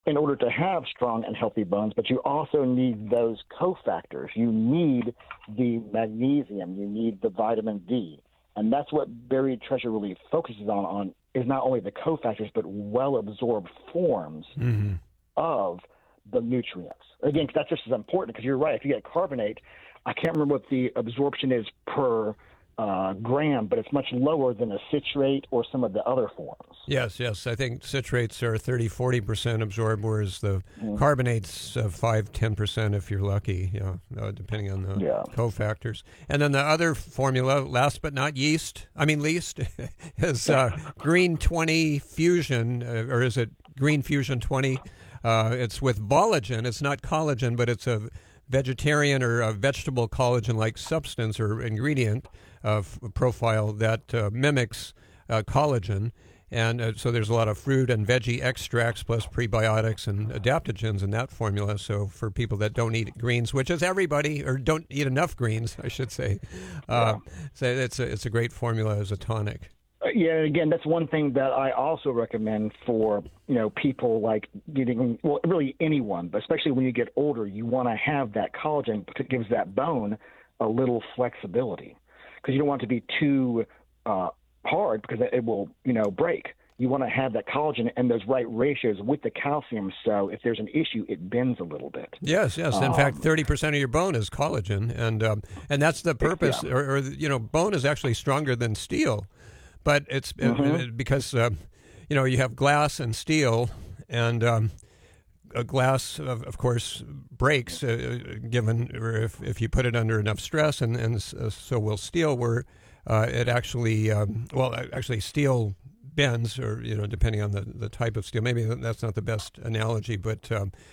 in order to have strong and healthy bones, but you also need those cofactors. You need the magnesium, you need the vitamin D. And that's what Buried Treasure really focuses on is not only the cofactors, but well-absorbed forms of the nutrients. Again, that's just as important, because you're right. If you get carbonate, I can't remember what the absorption is per gram, but it's much lower than a citrate or some of the other forms. Yes. I think citrates are 30-40% absorbed, whereas the carbonates 5-10% if you're lucky, depending on the cofactors. And then the other formula, last but not least, is Green 20 Fusion, or is it Green Fusion 20? It's with Volagen. It's not collagen, but it's a vegetarian or a vegetable collagen-like substance or ingredient profile that mimics collagen. And so there's a lot of fruit and veggie extracts plus prebiotics and adaptogens in that formula. So for people that don't eat greens, which is everybody, or don't eat enough greens, I should say, so it's a great formula as a tonic. Yeah, and again, that's one thing that I also recommend for, people like really anyone, but especially when you get older, you want to have that collagen because it gives that bone a little flexibility, because you don't want it to be too hard because it will, break. You want to have that collagen and those right ratios with the calcium, so if there's an issue, it bends a little bit. Yes. In fact, 30% of your bone is collagen, and that's the purpose. Yeah. Or bone is actually stronger than steel. But it's because, you have glass and steel, and a glass, of course, breaks given or if you put it under enough stress, and so will steel, where it actually, steel bends, or, depending on the type of steel. Maybe that's not the best analogy, but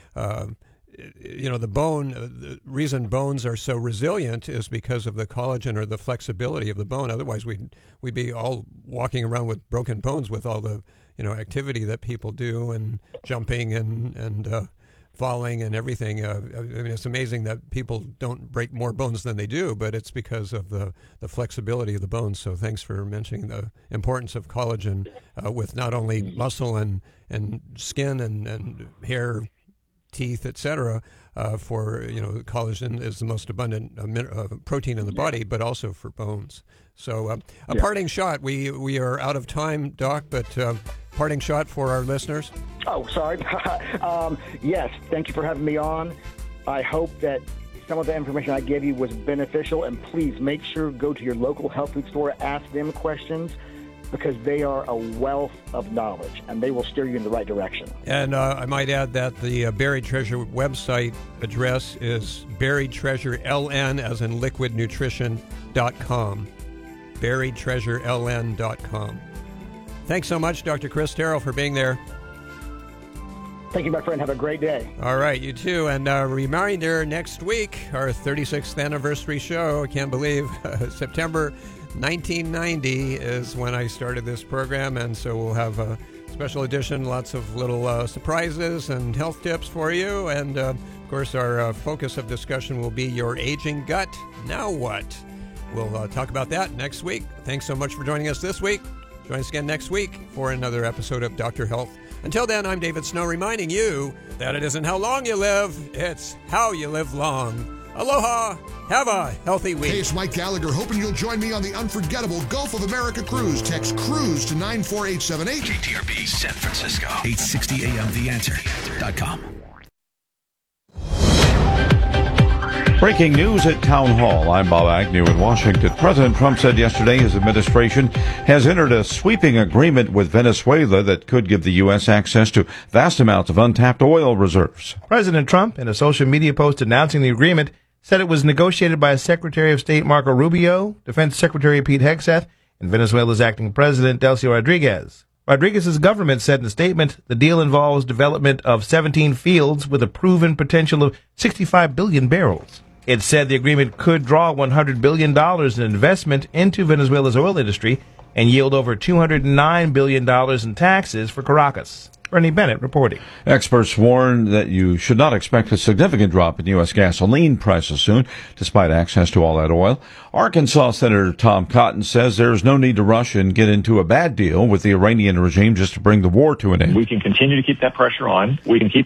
the bone, the reason bones are so resilient is because of the collagen or the flexibility of the bone. Otherwise, we'd be all walking around with broken bones with all the, activity that people do and jumping and falling and everything. It's amazing that people don't break more bones than they do, but it's because of the flexibility of the bones. So thanks for mentioning the importance of collagen with not only muscle and skin and hair, teeth, etc. For collagen is the most abundant protein in the body, but also for bones. So parting shot. We are out of time, Doc, but parting shot for our listeners. Oh, sorry. Yes, thank you for having me on. I hope that some of the information I gave you was beneficial, and please make sure to go to your local health food store, ask them questions, because they are a wealth of knowledge, and they will steer you in the right direction. And I might add that the Buried Treasure website address is buriedtreasureln, as in liquidnutrition.com. buriedtreasureln.com. Thanks so much, Dr. Chris Terrell, for being there. Thank you, my friend. Have a great day. All right, you too. And reminder, next week, our 36th anniversary show. I can't believe September 1990 is when I started this program, and so we'll have a special edition, lots of little surprises and health tips for you. And, of course, our focus of discussion will be your aging gut. Now what? We'll talk about that next week. Thanks so much for joining us this week. Join us again next week for another episode of Dr. Health. Until then, I'm David Snow, reminding you that it isn't how long you live, it's how you live long. Aloha! Have a healthy week. Hey, it's Mike Gallagher, hoping you'll join me on the unforgettable Gulf of America cruise. Text CRUISE to 94878. KTRB San Francisco, 860 AM TheAnswer.com. Breaking news at Town Hall. I'm Bob Agnew in Washington. President Trump said yesterday his administration has entered a sweeping agreement with Venezuela that could give the U.S. access to vast amounts of untapped oil reserves. President Trump, in a social media post announcing the agreement, said it was negotiated by Secretary of State Marco Rubio, Defense Secretary Pete Hegseth, and Venezuela's acting president Delcy Rodriguez. Rodriguez's government said in a statement the deal involves development of 17 fields with a proven potential of 65 billion barrels. It said the agreement could draw $100 billion in investment into Venezuela's oil industry and yield over $209 billion in taxes for Caracas. Bernie Bennett reporting. Experts warn that you should not expect a significant drop in U.S. gasoline prices soon, despite access to all that oil. Arkansas Senator Tom Cotton says there's no need to rush and get into a bad deal with the Iranian regime just to bring the war to an end. We can continue to keep that pressure on. We can keep